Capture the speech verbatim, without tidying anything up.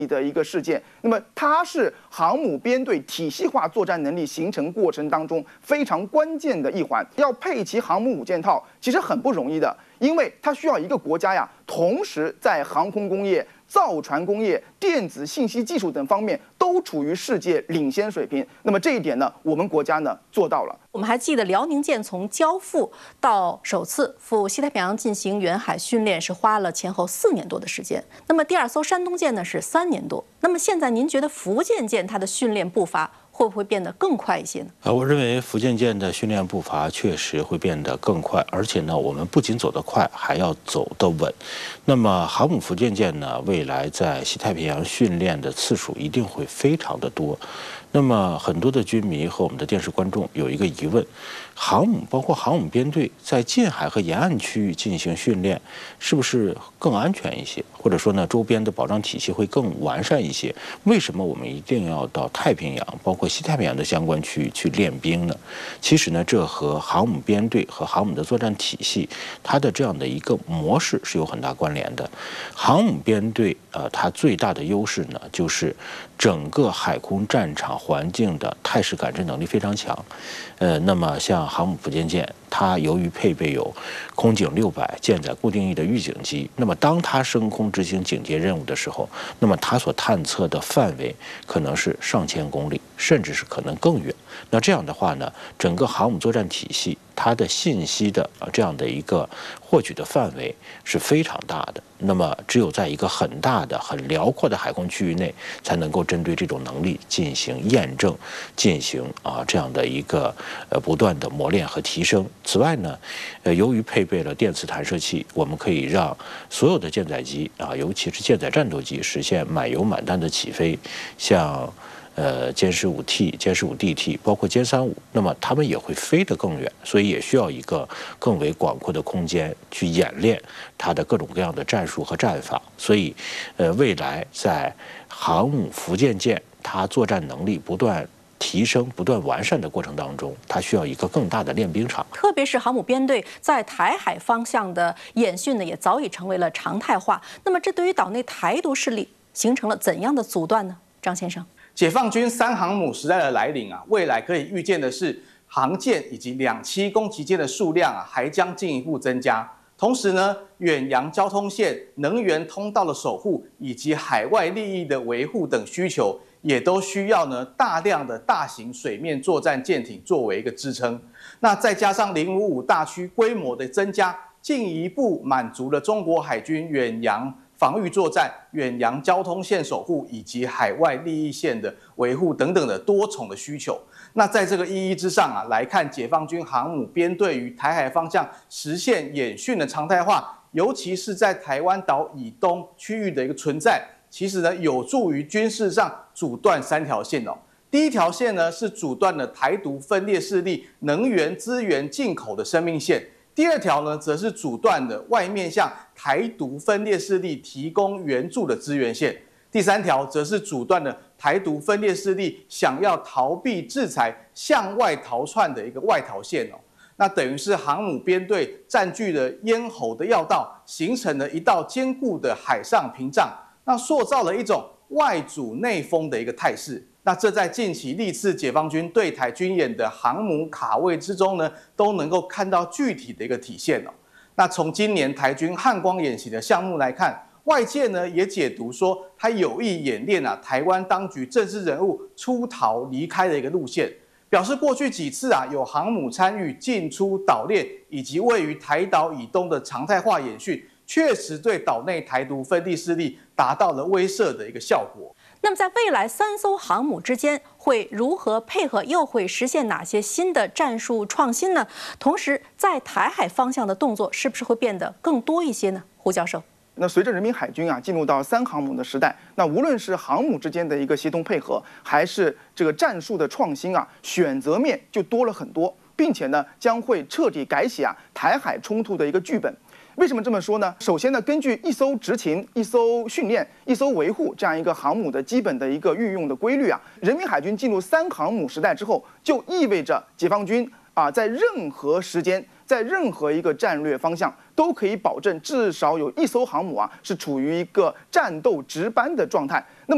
的一个事件，那么它是航母编队体系化作战能力形成过程当中非常关键的一环。要配齐航母五件套，其实很不容易的，因为它需要一个国家呀，同时在航空工业、造船工业、电子信息技术等方面都处于世界领先水平。那么这一点呢，我们国家呢做到了。 我们还记得辽宁舰从交付到首次赴西太平洋进行远海训练是花了前后四年多的时间。那么第二艘山东舰呢是三年多。那么现在您觉得福建舰它的训练步伐会不会变得更快一些呢？ 呃，我认为福建舰的训练步伐确实会变得更快，而且呢，我们不仅走得快，还要走得稳。那么航母福建舰呢，未来在西太平洋训练的次数一定会非常的多。那么很多的军迷和我们的电视观众有一个疑问：航母包括航母编队在近海和沿岸区域进行训练，是不是更安全一些？或者说呢，周边的保障体系会更完善一些？为什么我们一定要到太平洋，包括西太平洋的相关区域去练兵呢？其实呢，这和航母编队和航母的作战体系，它的这样的一个模式是有很大关联的。航母编队，呃，它最大的优势呢，就是整个海空战场环境的态势感知能力非常强。呃，那么像航母福建舰，它由于配备有空警六百舰载固定翼的预警机，那么当它升空执行警戒任务的时候，那么它所探测的范围可能是上千公里，甚至是可能更远。那这样的话呢，整个航母作战体系它的信息的啊这样的一个获取的范围是非常大的。那么只有在一个很大的、很辽阔的海空区域内，才能够针对这种能力进行验证，进行啊这样的一个呃不断的磨练和提升。此外呢，呃，由于配备了电磁弹射器，我们可以让所有的舰载机啊，尤其是舰载战斗机实现满油满弹的起飞，像呃歼十五 T、歼十五 D T， 包括歼三五，那么它们也会飞得更远，所以也需要一个更为广阔的空间去演练它的各种各样的战术和战法。所以，呃，未来在航母福建舰它作战能力不断提升、不断完善的过程当中，它需要一个更大的练兵场。 特别是航母编队在台海方向的演训呢，也早已成为了常态化。那么，这对于岛内台独势力形成了怎样的阻断呢？张先生， 解放军三航母时代的来临啊，未来可以预见的是，航舰以及两栖攻击舰的数量啊，还将进一步增加。同时呢，远洋交通线、能源通道的守护以及海外利益的维护等需求，也都需要呢大量的大型水面作战舰艇作为一个支撑。那再加上零五五大区规模的增加，进一步满足了中国海军远洋防御作战、远洋交通线守护以及海外利益线的维护等等的多重的需求。那在这个意义之上啊，来看解放军航母编队于台海方向实现演训的常态化，尤其是在台湾岛以东区域的一个存在，其实呢有助于军事上阻断三条线哦。第一条线呢是阻断了台独分裂势力能源资源进口的生命线。第二条呢，则是阻断了外面向台独分裂势力提供援助的资源线；第三条则是阻断了台独分裂势力想要逃避制裁、向外逃窜的一个外逃线哦。那等于是航母编队占据了咽喉的要道，形成了一道坚固的海上屏障，那塑造了一种外阻内封的一个态势。那这在近期历次解放军对台军演的航母卡位之中呢，都能够看到具体的一个体现哦。那从今年台军汉光演习的项目来看，外界呢也解读说，他有意演练啊台湾当局政治人物出逃离开的一个路线，表示过去几次啊有航母参与进出岛链以及位于台岛以东的常态化演训，确实对岛内台独分裂势力达到了威慑的一个效果。 那么在未来三艘航母之间会如何配合，又会实现哪些新的战术创新呢？同时，在台海方向的动作是不是会变得更多一些呢？胡教授， 那随着人民海军啊进入到三航母的时代，那无论是航母之间的一个协同配合，还是这个战术的创新啊，选择面就多了很多，并且呢将会彻底改写啊台海冲突的一个剧本。为什么这么说呢？首先呢，根据一艘执勤、一艘训练、一艘维护这样一个航母的基本的一个运用的规律啊，人民海军进入三航母时代之后，就意味着解放军啊，在任何时间、在任何一个战略方向，都可以保证至少有一艘航母啊是处于一个战斗值班的状态。那么